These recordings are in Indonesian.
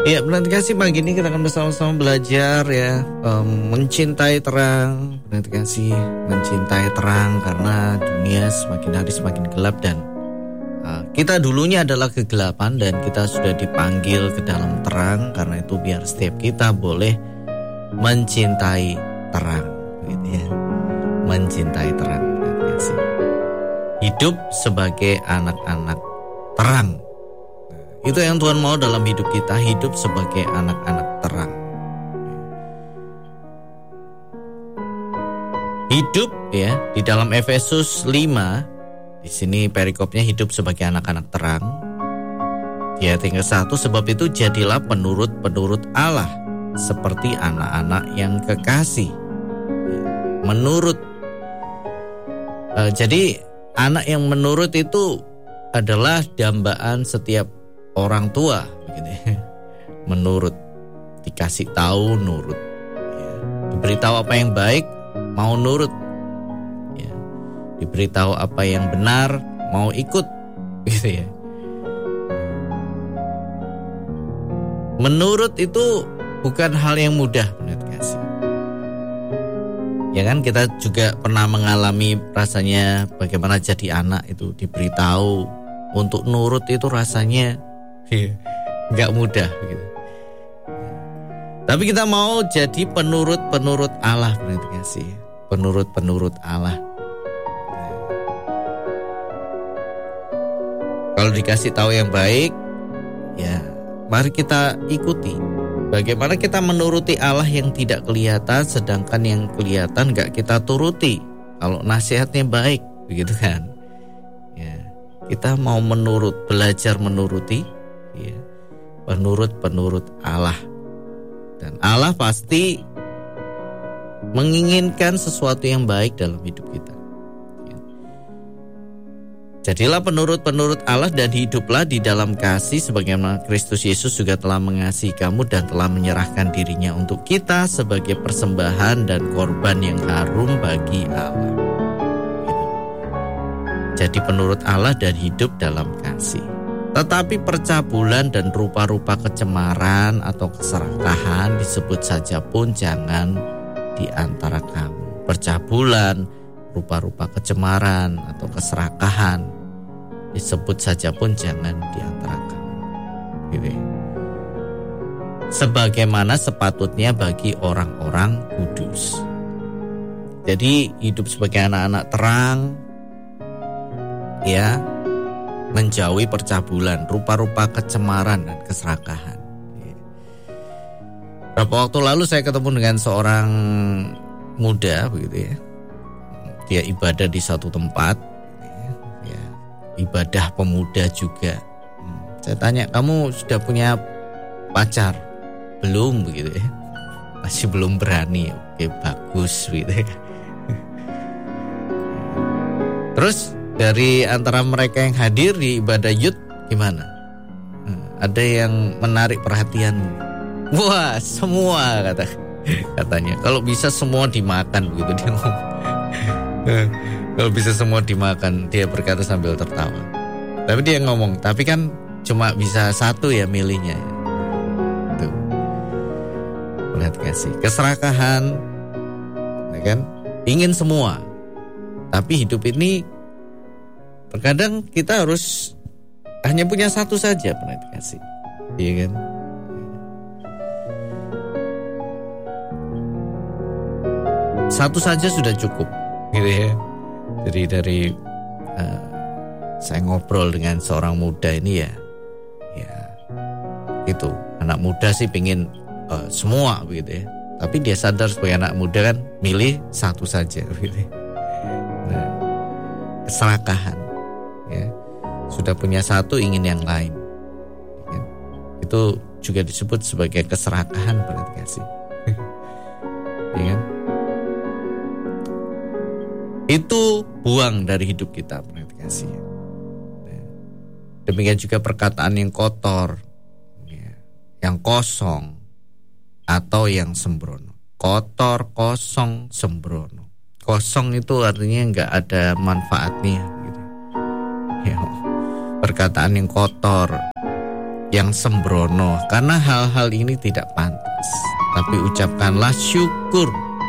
Ya, pendengar kasih, pagi ini kita akan bersama-sama belajar ya, mencintai terang. Pendengar kasih, mencintai terang karena dunia semakin hari semakin gelap dan kita dulunya adalah kegelapan dan kita sudah dipanggil ke dalam terang. Karena itu biar setiap kita boleh mencintai terang, gitu ya. Mencintai terang, pendengar kasih. Hidup sebagai anak-anak terang. Itu yang Tuhan mau dalam hidup kita, hidup sebagai anak-anak terang. Hidup ya, di dalam Efesus 5, di sini perikopnya hidup sebagai anak-anak terang. Di ayat yang ke-1, sebab itu jadilah penurut-penurut Allah seperti anak-anak yang kekasih. Menurut. Jadi anak yang menurut itu adalah dambaan setiap orang tua, begitu ya. Menurut, dikasih tahu nurut, ya. Diberitahu apa yang baik mau nurut, ya. Diberitahu apa yang benar mau ikut, gitu ya. Menurut itu bukan hal yang mudah, benar kasih. Ya kan, kita juga pernah mengalami rasanya bagaimana jadi anak itu diberitahu untuk nurut itu rasanya nggak mudah gitu. Tapi kita mau jadi penurut-penurut Allah, benar kasih. Penurut-penurut Allah. Kalau dikasih tahu yang baik, ya mari kita ikuti. Bagaimana kita menuruti Allah yang tidak kelihatan, sedangkan yang kelihatan nggak kita turuti. Kalau nasihatnya baik, begitu kan? Ya, kita mau belajar menuruti. Ya, penurut-penurut Allah. Dan Allah pasti menginginkan sesuatu yang baik dalam hidup kita. Ya. Jadilah penurut-penurut Allah dan hiduplah di dalam kasih sebagaimana Kristus Yesus juga telah mengasihi kamu dan telah menyerahkan dirinya untuk kita sebagai persembahan dan korban yang harum bagi Allah. Gitu. Jadi penurut Allah dan hidup dalam kasih. Tetapi percabulan dan rupa-rupa kecemaran atau keserakahan disebut saja pun jangan di antara kamu. Percabulan, rupa-rupa kecemaran atau keserakahan disebut saja pun jangan di antara kamu. Gitu. Sebagaimana sepatutnya bagi orang-orang kudus. Jadi hidup sebagai anak-anak terang, ya, menjauhi percabulan, rupa-rupa kecemaran dan keserakahan. Beberapa waktu lalu saya ketemu dengan seorang muda, begitu ya. Dia ibadah di satu tempat, ya, ibadah pemuda juga. Saya tanya, kamu sudah punya pacar? Belum, begitu ya. Masih belum berani. Oke, bagus, gitu ya. Terus dari antara mereka yang hadir di ibadah youth gimana? Ada yang menarik perhatianmu? Wah, semua katanya. Kalau bisa semua dimakan, begitu dia ngomong. Kalau bisa semua dimakan, dia berkata sambil tertawa. Tapi dia ngomong, tapi kan cuma bisa satu ya milihnya. Tuh. Lihat kasih. Keserakahan, ya kan? Ingin semua. Tapi hidup ini terkadang kita harus hanya punya satu saja, pernah dikasih, iya kan? Satu saja sudah cukup, gitu ya. Jadi dari saya ngobrol dengan seorang muda ini ya itu anak muda sih pingin semua, begitu ya. Tapi dia sadar sebagai anak muda kan milih satu saja, gitu. Nah, keserakahan. Ya, sudah punya satu ingin yang lain, ya. Itu juga disebut sebagai keserakahan, berarti kasih. Ya kan? Itu buang dari hidup kita, berarti kasih. Ya. Demikian juga perkataan yang kotor, ya, yang kosong atau yang sembrono. Kotor, kosong, sembrono. Kosong itu artinya nggak ada manfaatnya. Ya, perkataan yang kotor, yang sembrono, karena hal-hal ini tidak pantas. Tapi ucapkanlah syukur.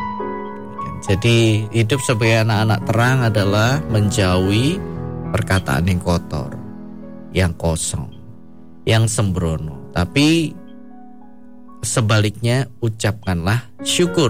Jadi hidup sebagai anak-anak terang adalah menjauhi perkataan yang kotor, yang kosong, yang sembrono. Tapi sebaliknya ucapkanlah syukur.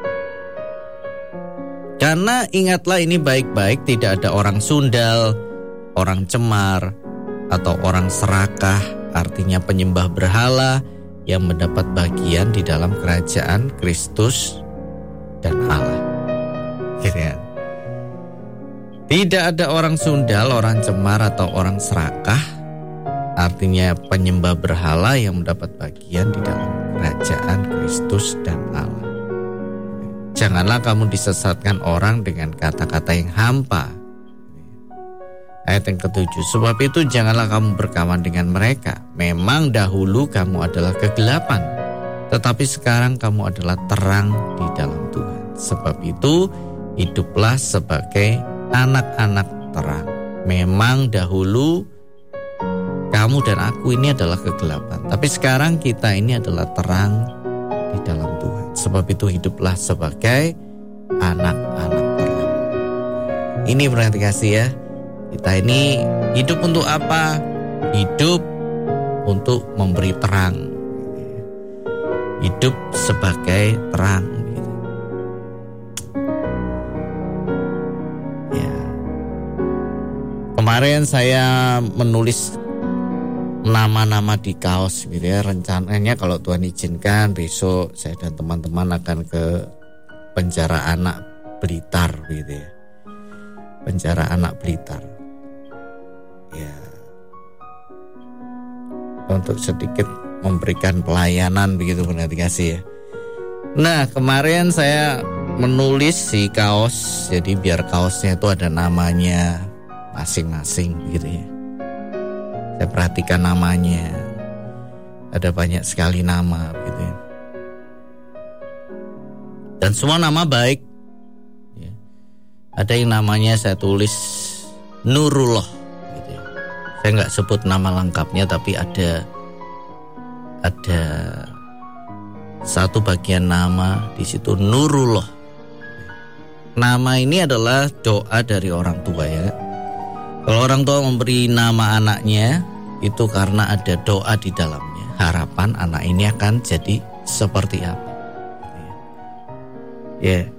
Karena ingatlah ini baik-baik, tidak ada orang sundal, orang cemar, atau orang serakah, artinya penyembah berhala, yang mendapat bagian di dalam kerajaan Kristus dan Allah. Gitu ya. Tidak ada orang sundal, orang cemar, atau orang serakah, artinya penyembah berhala yang mendapat bagian di dalam kerajaan Kristus dan Allah. Janganlah kamu disesatkan orang dengan kata-kata yang hampa. Ayat yang ke-7, sebab itu janganlah kamu berkawan dengan mereka. Memang dahulu kamu adalah kegelapan, tetapi sekarang kamu adalah terang di dalam Tuhan. Sebab itu hiduplah sebagai anak-anak terang. Memang dahulu kamu dan aku ini adalah kegelapan, tapi sekarang kita ini adalah terang di dalam Tuhan. Sebab itu hiduplah sebagai anak-anak terang. Ini berarti kasih ya. Kita ini hidup untuk apa? Hidup untuk memberi terang. Hidup sebagai terang. Ya. Kemarin saya menulis nama-nama di kaos gitu ya. Rencananya kalau Tuhan izinkan besok saya dan teman-teman akan ke penjara anak Blitar gitu ya. Penjara anak Blitar. Ya, untuk sedikit memberikan pelayanan begitu benar dikasih ya. Nah kemarin saya menulis si kaos, jadi biar kaosnya itu ada namanya masing-masing gitu ya. Saya perhatikan namanya, ada banyak sekali nama gitu ya. Dan semua nama baik ya. Ada yang namanya saya tulis Nurullah. Saya nggak sebut nama lengkapnya, tapi ada satu bagian nama di situ Nurullah. Nama ini adalah doa dari orang tua ya. Kalau orang tua memberi nama anaknya itu karena ada doa di dalamnya. Harapan anak ini akan jadi seperti apa? Ya,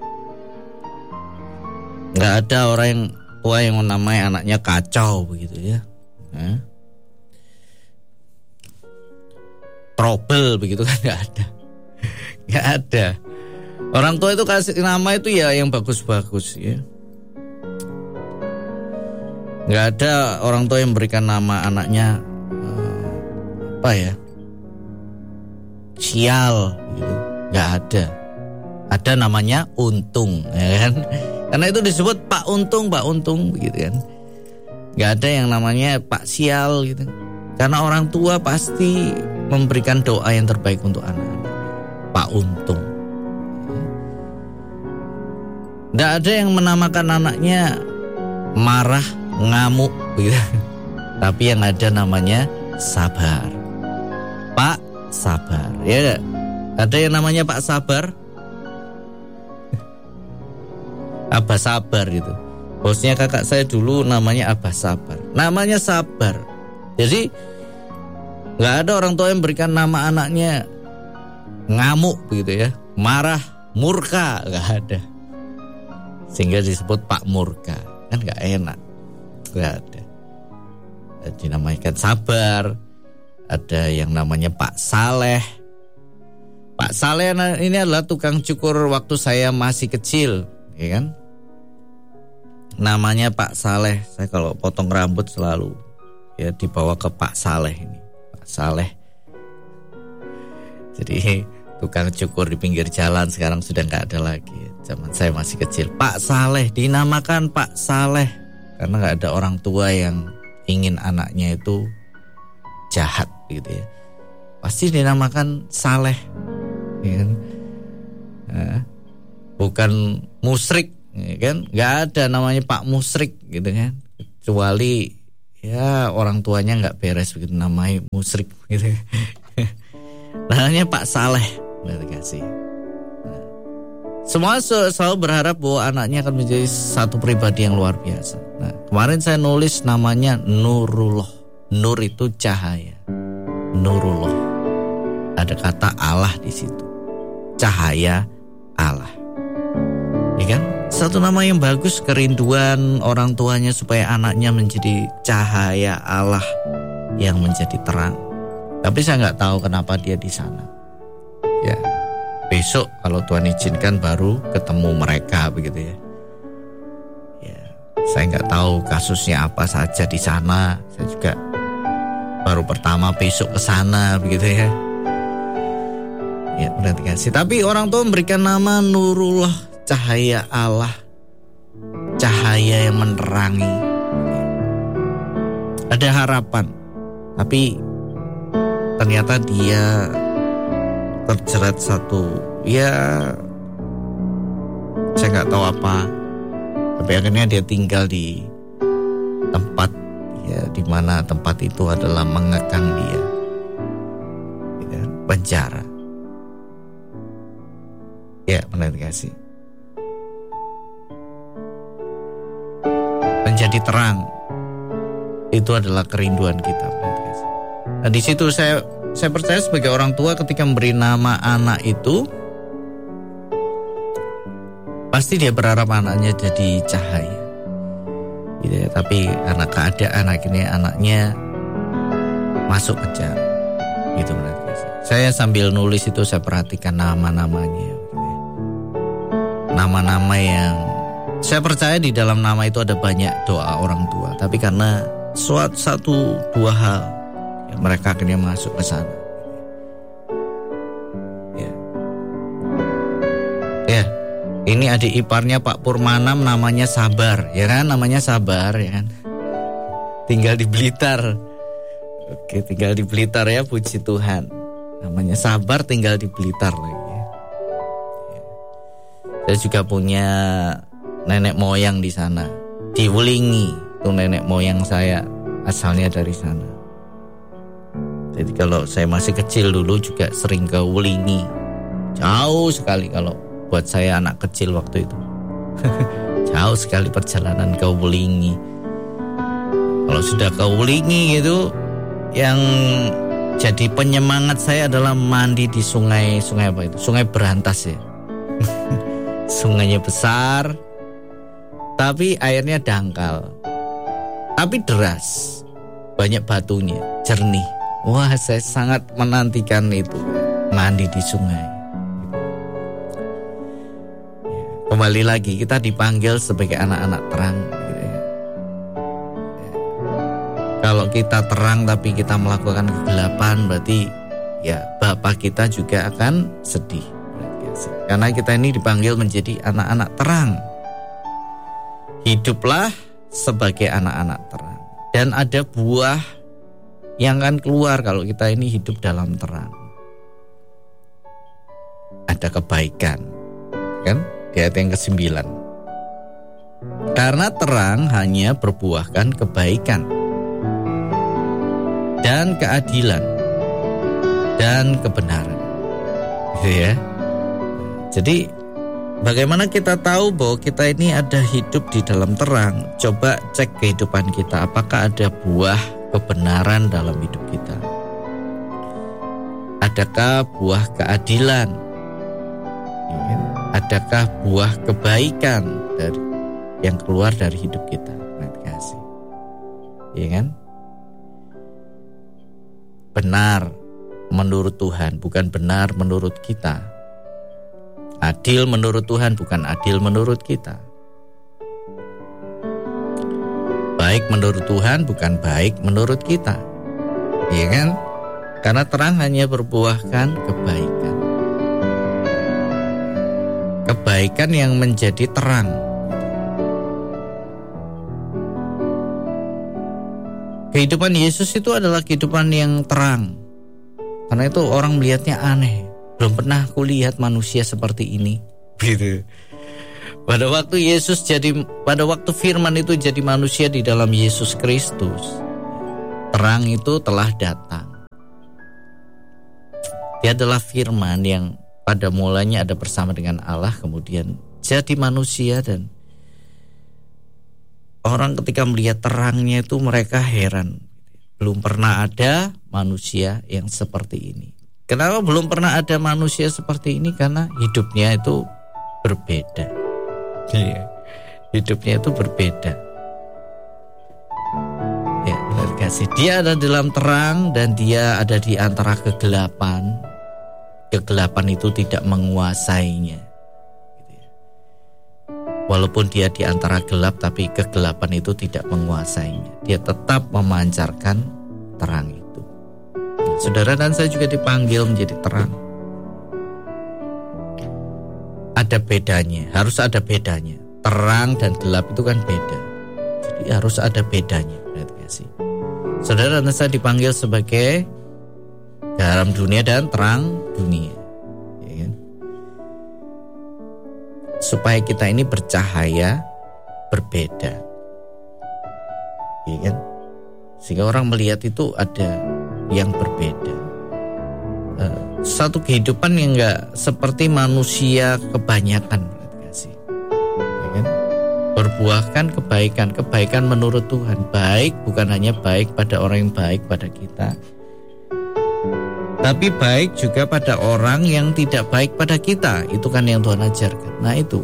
nggak ada orang yang tua yang menamai anaknya kacau begitu ya. Trouble begitu kan nggak ada. Orang tua itu kasih nama itu ya yang bagus-bagus ya. Nggak ada orang tua yang berikan nama anaknya apa ya, sial gitu. Nggak ada. Ada namanya Untung ya kan. Karena itu disebut Pak Untung begitu kan. Gak ada yang namanya Pak Sial gitu. Karena orang tua pasti memberikan doa yang terbaik untuk anak-anak. Pak Untung. Gak ada yang menamakan anaknya marah, ngamuk gitu. Tapi yang ada namanya Sabar. Pak Sabar. Ya gak? Ada yang namanya Pak Sabar. Abah Sabar gitu. Bosnya kakak saya dulu namanya Abah Sabar. Namanya Sabar. Jadi gak ada orang tua yang berikan nama anaknya ngamuk begitu ya, marah, murka, gak ada. Sehingga disebut Pak Murka. Kan gak enak. Gak ada. Dinamakan Sabar. Ada yang namanya Pak Saleh. Pak Saleh ini adalah tukang cukur waktu saya masih kecil, ya kan? Namanya Pak Saleh. Saya kalau potong rambut selalu ya dibawa ke Pak Saleh ini. Pak Saleh. Jadi tukang cukur di pinggir jalan sekarang sudah nggak ada lagi. Zaman saya masih kecil. Pak Saleh, dinamakan Pak Saleh karena nggak ada orang tua yang ingin anaknya itu jahat gitu ya. Pasti dinamakan Saleh, ya kan? Nah, bukan musyrik. Ya kan, nggak ada namanya Pak Musrik gitu kan, kecuali ya orang tuanya nggak beres begitu, namanya musyrik gitu. Namanya Pak Saleh, udah dikasih. Semua selalu berharap bahwa anaknya akan menjadi satu pribadi yang luar biasa. Nah, kemarin saya nulis namanya Nurullah. Nur itu cahaya. Nurullah. Ada kata Allah di situ. Cahaya Allah. Ya kan? Satu nama yang bagus, kerinduan orang tuanya supaya anaknya menjadi cahaya Allah yang menjadi terang. Tapi saya nggak tahu kenapa dia di sana. Ya, besok kalau Tuhan izinkan baru ketemu mereka begitu ya. Ya, saya nggak tahu kasusnya apa saja di sana. Saya juga baru pertama besok ke sana begitu ya. Ya, berarti kasih. Tapi orang tua memberikan nama Nurullah, cahaya Allah, cahaya yang menerangi. Ada harapan, tapi ternyata dia terjerat satu, ya saya nggak tahu apa, tapi akhirnya dia tinggal di tempat ya di mana tempat itu adalah mengekang dia, ya, penjara. Ya, benar kasih. Menjadi terang itu adalah kerinduan kita. Nah, di situ saya percaya sebagai orang tua ketika memberi nama anak itu pasti dia berharap anaknya jadi cahaya. Gitu ya, tapi karena keadaan akhirnya anaknya masuk penjara. Gitu berarti. Saya sambil nulis itu saya perhatikan nama-namanya. Nama-nama yang saya percaya di dalam nama itu ada banyak doa orang tua, tapi karena satu dua hal ya, mereka akhirnya masuk ke sana. Ya, ini adik iparnya Pak Purmanam namanya Sabar, ya kan? Namanya Sabar, ya kan? Tinggal di Blitar. Oke, tinggal di Blitar ya, puji Tuhan. Namanya Sabar, tinggal di Blitar lagi. Saya juga punya nenek moyang di sana, di Wulingi. Itu nenek moyang saya asalnya dari sana. Jadi kalau saya masih kecil dulu juga sering ke Wulingi. Jauh sekali kalau buat saya anak kecil waktu itu. Jauh sekali perjalanan ke Wulingi. Kalau sudah ke Wulingi gitu, yang jadi penyemangat saya adalah mandi di sungai apa itu? Sungai Berantas ya. Sungainya besar, tapi airnya dangkal, tapi deras, banyak batunya, jernih. Wah, saya sangat menantikan itu, mandi di sungai. Kembali lagi, kita dipanggil sebagai anak-anak terang. Gitu ya. Kalau kita terang tapi kita melakukan kegelapan, berarti ya Bapa kita juga akan sedih. Karena kita ini dipanggil menjadi anak-anak terang. Hiduplah sebagai anak-anak terang. Dan ada buah yang akan keluar kalau kita ini hidup dalam terang. Ada kebaikan. Kan? Di ayat yang ke-9. Karena terang hanya berbuahkan kebaikan dan keadilan dan kebenaran. Gitu ya. Jadi bagaimana kita tahu bahwa kita ini ada hidup di dalam terang? Coba cek kehidupan kita, apakah ada buah kebenaran dalam hidup kita? Adakah buah keadilan? Adakah buah kebaikan dari yang keluar dari hidup kita? Kasih, ya kan? Benar menurut Tuhan, bukan benar menurut kita. Adil menurut Tuhan, bukan adil menurut kita. Baik menurut Tuhan, bukan baik menurut kita. Iya kan? Karena terang hanya berbuahkan kebaikan. Kebaikan yang menjadi terang. Kehidupan Yesus itu adalah kehidupan yang terang. Karena itu orang melihatnya aneh. Belum pernah aku lihat manusia seperti ini. Gitu. Pada waktu Firman itu jadi manusia di dalam Yesus Kristus, terang itu telah datang. Dia adalah firman yang pada mulanya ada bersama dengan Allah, kemudian jadi manusia, dan orang ketika melihat terangnya itu mereka heran. Belum pernah ada manusia yang seperti ini. Kenapa belum pernah ada manusia seperti ini? Karena hidupnya itu berbeda. Hidupnya itu berbeda. Ya, benar kasih. Dia ada dalam terang dan dia ada di antara kegelapan. Kegelapan itu tidak menguasainya. Walaupun dia di antara gelap, tapi kegelapan itu tidak menguasainya. Dia tetap memancarkan terang itu. Saudara dan saya juga dipanggil menjadi terang. Ada bedanya, harus ada bedanya. Terang dan gelap itu kan beda. Jadi harus ada bedanya. Saudara dan saya dipanggil sebagai garam dunia dan terang dunia. Supaya kita ini bercahaya berbeda, ya kan? Sehingga orang melihat itu ada yang berbeda. Satu kehidupan yang enggak seperti manusia kebanyakan, ya kan? Berbuahkan kebaikan menurut Tuhan. Baik bukan hanya baik pada orang yang baik pada kita, tapi baik juga pada orang yang tidak baik pada kita. Itu kan yang Tuhan ajarkan. Nah itu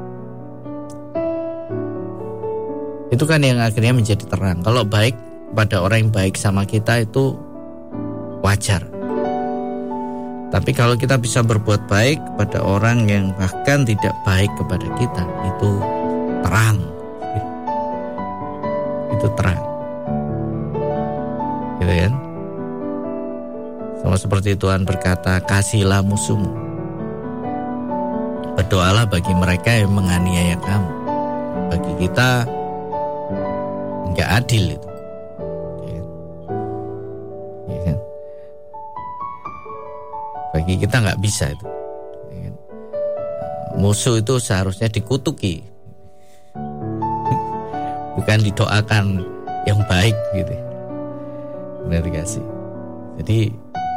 kan yang akhirnya menjadi terang. Kalau baik pada orang yang baik sama kita itu wajar. Tapi kalau kita bisa berbuat baik pada orang yang bahkan tidak baik kepada kita, itu terang. Itu terang. Gitu kan? Sama seperti Tuhan berkata, kasihilah musuhmu. Berdoalah bagi mereka yang menganiaya kamu. Bagi kita enggak adil itu. Ya kan? Bagi kita enggak bisa itu. Ya kan? Musuh itu seharusnya dikutuki, bukan didoakan yang baik gitu. Benar dikasih. Jadi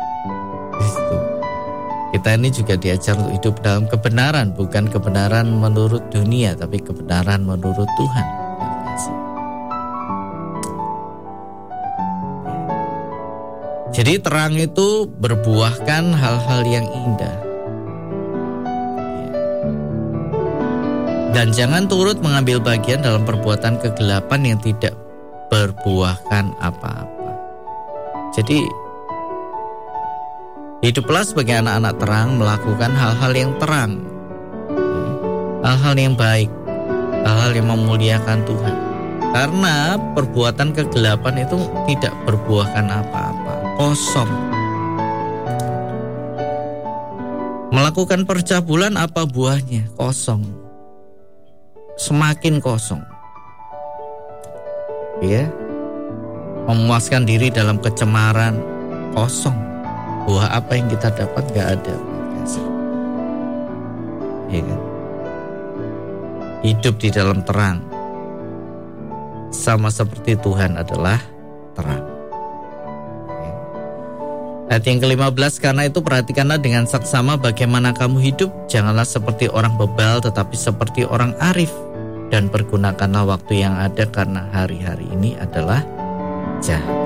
kita ini juga diajar untuk hidup dalam kebenaran, bukan kebenaran menurut dunia, tapi kebenaran menurut Tuhan. Jadi terang itu berbuahkan hal-hal yang indah. Dan jangan turut mengambil bagian dalam perbuatan kegelapan yang tidak berbuahkan apa-apa. Jadi hiduplah sebagai anak-anak terang, melakukan hal-hal yang terang, hal-hal yang baik, hal-hal yang memuliakan Tuhan. Karena perbuatan kegelapan itu tidak berbuahkan apa-apa, kosong. Melakukan percabulan, apa buahnya? Kosong. Semakin kosong. Ya. Memuaskan diri dalam kecemaran, kosong. Buah apa yang kita dapat gak ada. Ya kan? Hidup di dalam terang sama seperti Tuhan adalah terang. Ya. Ayat yang ke-15, karena itu perhatikanlah dengan saksama bagaimana kamu hidup. Janganlah seperti orang bebal, tetapi seperti orang arif. Dan pergunakanlah waktu yang ada, karena hari-hari ini adalah jahat.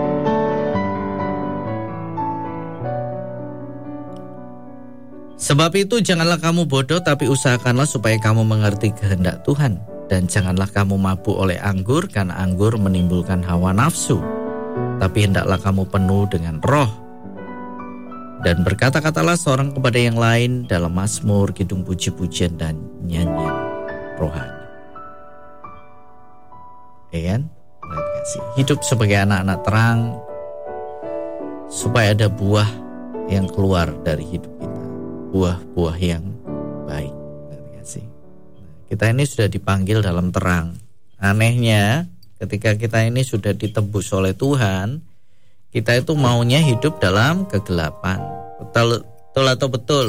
Sebab itu janganlah kamu bodoh, tapi usahakanlah supaya kamu mengerti kehendak Tuhan. Dan janganlah kamu mabuk oleh anggur, karena anggur menimbulkan hawa nafsu. Tapi hendaklah kamu penuh dengan roh. Dan berkata-katalah seorang kepada yang lain dalam mazmur, kidung puji-pujian, dan nyanyian rohani. Ya kan? Hidup sebagai anak-anak terang, supaya ada buah yang keluar dari hidup kita. Buah-buah yang baik. Kita ini sudah dipanggil dalam terang. Anehnya ketika kita ini sudah ditebus oleh Tuhan, kita itu maunya hidup dalam kegelapan. Betul atau betul?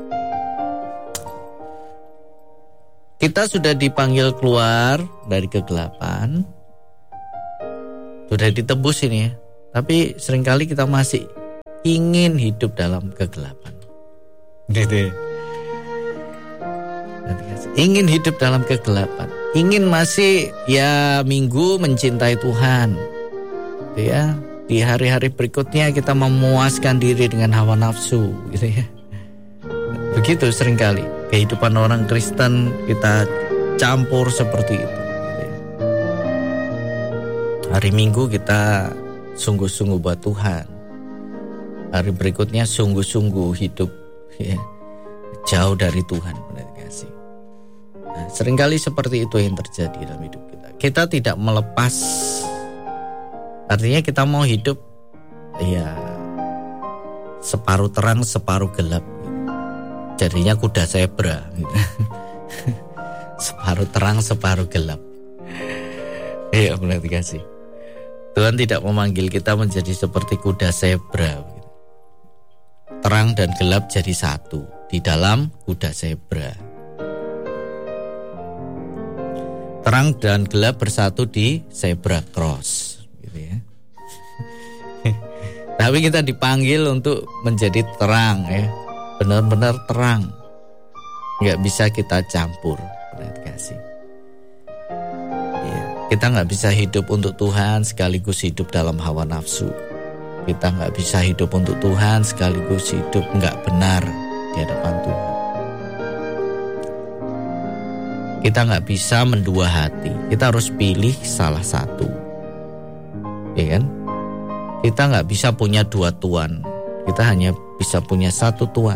Kita sudah dipanggil keluar dari kegelapan, sudah ditebus ini ya. Tapi seringkali kita masih ingin hidup dalam kegelapan. Gitu. Ingin hidup dalam kegelapan. Ingin masih minggu mencintai Tuhan. Gitu ya. Di hari-hari berikutnya kita memuaskan diri dengan hawa nafsu, gitu ya. Begitu seringkali kehidupan orang Kristen kita campur seperti itu. Gitu ya. Hari Minggu kita sungguh-sungguh buat Tuhan. Hari berikutnya sungguh-sungguh hidup ya, jauh dari Tuhan. Nah, seringkali seperti itu yang terjadi dalam hidup kita. Kita tidak melepas. Artinya kita mau hidup separuh terang separuh gelap gitu. Jadinya kuda zebra gitu. Separuh terang separuh gelap. Iya, benar dikasih. Tuhan tidak memanggil kita menjadi seperti kuda zebra gitu. Terang dan gelap jadi satu di dalam kuda zebra. Terang dan gelap bersatu di zebra cross. Ya. Tapi kita dipanggil untuk menjadi terang ya, benar-benar terang, nggak bisa kita campur. Ya. Kita nggak bisa hidup untuk Tuhan sekaligus hidup dalam hawa nafsu. Kita nggak bisa hidup untuk Tuhan sekaligus hidup nggak benar di hadapan Tuhan. Kita nggak bisa mendua hati. Kita harus pilih salah satu. Ya kan? Kita nggak bisa punya dua tuan. Kita hanya bisa punya satu tuan.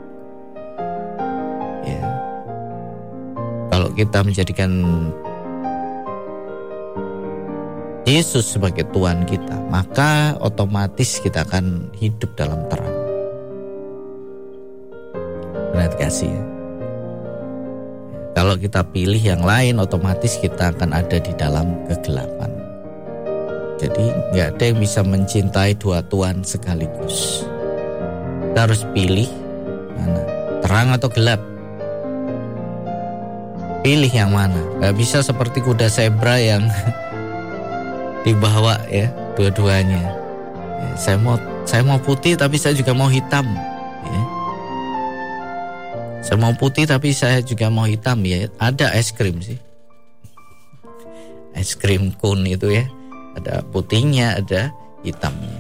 Ya. Kalau kita menjadikan Yesus sebagai Tuhan kita, maka otomatis kita akan hidup dalam terang. Benar kasih ya. Kalau kita pilih yang lain, otomatis kita akan ada di dalam kegelapan. Jadi gak ada yang bisa mencintai dua Tuhan sekaligus. Kita harus pilih mana, terang atau gelap. Pilih yang mana. Gak bisa seperti kuda zebra yang dibawa ya dua-duanya. Ya, saya mau putih tapi saya juga mau hitam. Ya. Saya mau putih tapi saya juga mau hitam ya. Ada es krim sih. Es krim kun itu ya. Ada putihnya, ada hitamnya.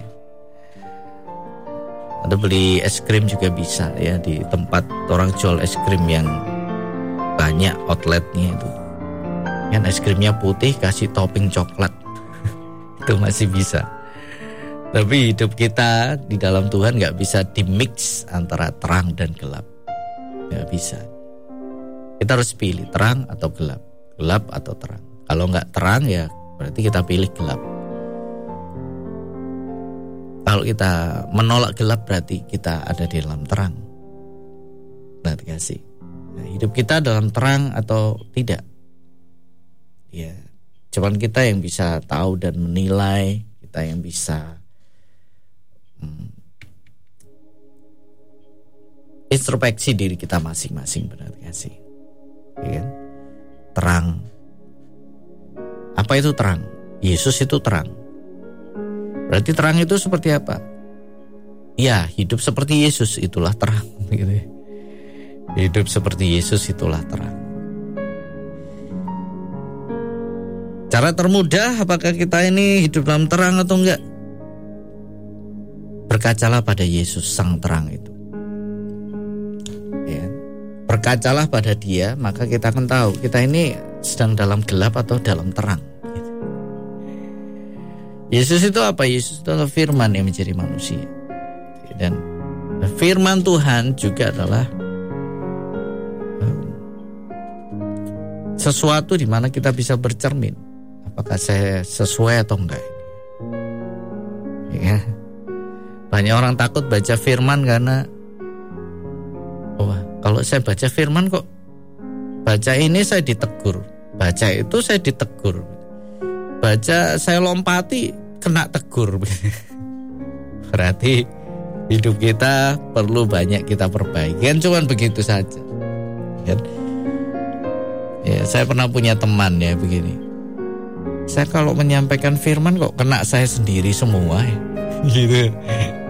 Ada beli es krim juga bisa ya di tempat orang jual es krim yang banyak outletnya itu. Kan es krimnya putih kasih topping coklat. Itu masih bisa. Tapi hidup kita di dalam Tuhan gak bisa dimix antara terang dan gelap. Gak bisa. Kita harus pilih terang atau gelap. Gelap atau terang. Kalau gak terang ya berarti kita pilih gelap. Kalau kita menolak gelap berarti kita ada di dalam terang. Nah, dikasih. Nah, hidup kita dalam terang atau tidak? Ya, cuman kita yang bisa tahu dan menilai, kita yang bisa introspeksi diri kita masing-masing, benar dikasih. Ya kan? Terang. Apa itu terang? Yesus itu terang. Berarti terang itu seperti apa? Ya, hidup seperti Yesus itulah terang. Gitu ya. Hidup seperti Yesus itulah terang. Cara termudah apakah kita ini hidup dalam terang atau enggak? Berkacalah pada Yesus sang terang itu. Ya. Berkacalah pada Dia, maka kita akan tahu kita ini sedang dalam gelap atau dalam terang. Gitu. Yesus itu apa? Yesus itu adalah firman yang menjadi manusia. Dan firman Tuhan juga adalah sesuatu di mana kita bisa bercermin. Apakah saya sesuai atau enggak? Ya. Banyak orang takut baca firman karena kalau saya baca firman kok baca ini saya ditegur, baca itu saya ditegur, baca saya lompati kena tegur. Berarti hidup kita perlu banyak kita perbaiki. Kan cuman begitu saja. Kan? Ya, saya pernah punya teman ya begini. Saya kalau menyampaikan firman kok kena saya sendiri semua ya. Gitu.